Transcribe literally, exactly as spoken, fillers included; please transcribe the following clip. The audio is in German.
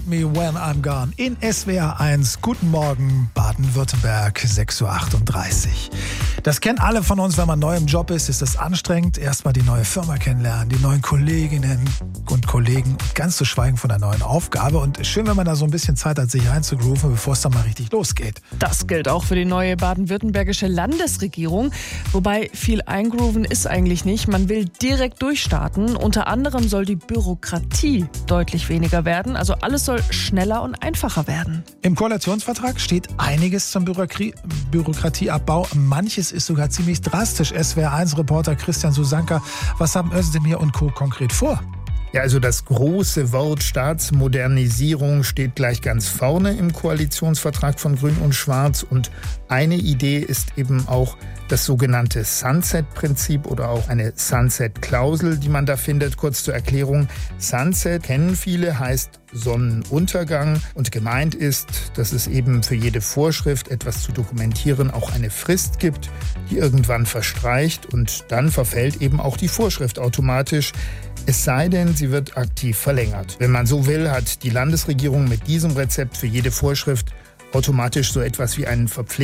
Me When I'm Gone in S W R eins. Guten Morgen, Baden-Württemberg, sechs Uhr achtunddreißig. Das kennen alle von uns, wenn man neu im Job ist, ist das anstrengend. Erstmal die neue Firma kennenlernen, die neuen Kolleginnen und Kollegen, ganz zu schweigen von der neuen Aufgabe. Und schön, wenn man da so ein bisschen Zeit hat, sich einzugrooven, bevor es dann mal richtig losgeht. Das gilt auch für die neue baden-württembergische Landesregierung. Wobei viel eingrooven ist eigentlich nicht. Man will direkt durchstarten. Unter anderem soll die Bürokratie deutlich weniger werden. Also alles soll schneller und einfacher werden. Im Koalitionsvertrag steht einiges zum Bürokrie- Bürokratieabbau. Manches ist sogar ziemlich drastisch. S W R eins Reporter Christian Susanka, was haben Özdemir und Co. konkret vor? Ja, also das große Wort Staatsmodernisierung steht gleich ganz vorne im Koalitionsvertrag von Grün und Schwarz. Und eine Idee ist eben auch das sogenannte Sunset-Prinzip oder auch eine Sunset-Klausel, die man da findet. Kurz zur Erklärung: Sunset kennen viele, heißt Sonnenuntergang. Und gemeint ist, dass es eben für jede Vorschrift, etwas zu dokumentieren, auch eine Frist gibt, die irgendwann verstreicht. Und dann verfällt eben auch die Vorschrift automatisch. Es sei denn, sie wird aktiv verlängert. Wenn man so will, hat die Landesregierung mit diesem Rezept für jede Vorschrift automatisch so etwas wie einen Verpflichtungskurs